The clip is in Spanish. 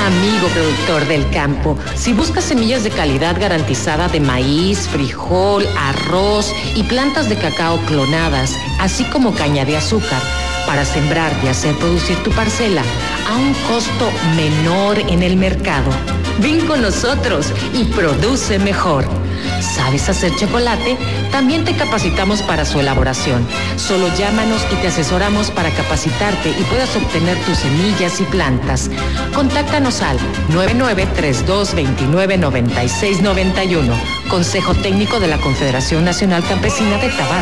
Amigo productor del campo, si buscas semillas de calidad garantizada de maíz, frijol, arroz y plantas de cacao clonadas, así como caña de azúcar, para sembrar y hacer producir tu parcela a un costo menor en el mercado, ven con nosotros y produce mejor. ¿Sabes hacer chocolate? También te capacitamos para su elaboración. Solo llámanos y te asesoramos para capacitarte y puedas obtener tus semillas y plantas. Contáctanos al 9932299691. Consejo Técnico de la Confederación Nacional Campesina de Tabasco.